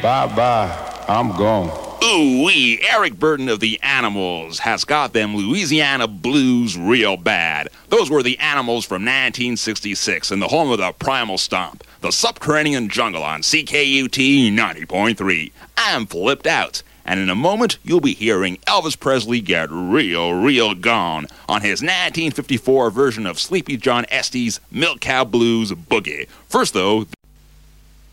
Bye-bye. I'm gone. Ooh-wee, Eric Burden of the Animals has got them Louisiana blues real bad. Those were the Animals from 1966 in the home of the Primal Stomp, the Subterranean Jungle on CKUT 90.3. I'm flipped out, and in a moment you'll be hearing Elvis Presley get real gone on his 1954 version of Sleepy John Estes' Milk Cow Blues Boogie. First though,